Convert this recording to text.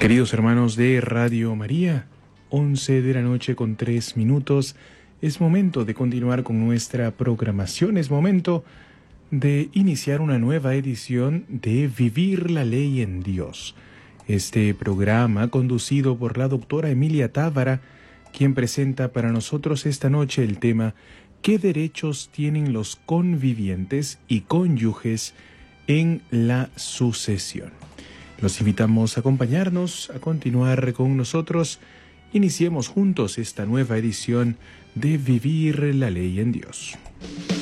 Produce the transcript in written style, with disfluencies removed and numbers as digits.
Queridos hermanos de Radio María, 11 de la noche con 3 minutos, es momento de continuar con nuestra programación, es momento de iniciar una nueva edición de Vivir la Ley en Dios. Este programa conducido por la doctora Emilia Tábara, quien presenta para nosotros esta noche el tema ¿qué derechos tienen los convivientes y cónyuges en la sucesión? Los invitamos a acompañarnos, a continuar con nosotros. Iniciemos juntos esta nueva edición de Vivir la Ley en Dios.